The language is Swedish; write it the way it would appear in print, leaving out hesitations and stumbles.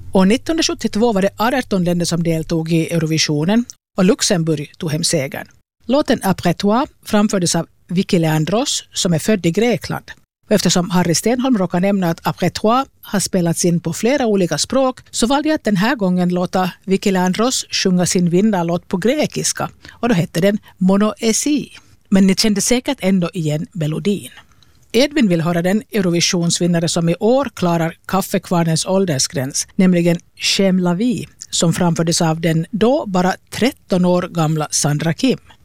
Och 1972 var det 18 länder som deltog i Eurovisionen och Luxemburg tog hem segern. Låten Après toi framfördes av Vicky Leandros som är född i Grekland. Och eftersom Harry Stenholm råkar nämna att Après toi har spelats in på flera olika språk så valde jag att den här gången låta Vicky Leandros sjunga sin vinnarlåt på grekiska och då hette den Monoesi. Men ni kände säkert ändå igen melodin. Edvin vill höra den Eurovisionsvinnare som i år klarar kaffekvarnens åldersgräns, nämligen Chem la vie, som framfördes av den då bara 13 år gamla Sandra Kim.